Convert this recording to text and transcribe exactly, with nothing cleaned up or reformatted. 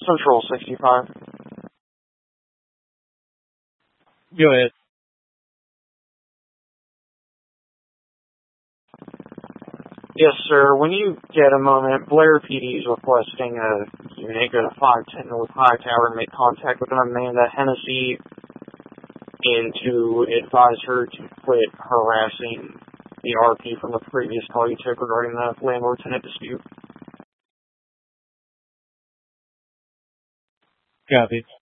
Central sixty-five. Go ahead. Yes, sir. When you get a moment, Blair P D is requesting a unit go to five ten North Hightower and make contact with Amanda Hennessy and to advise her to quit harassing the R P from the previous call you took regarding the landlord-tenant dispute. Copy.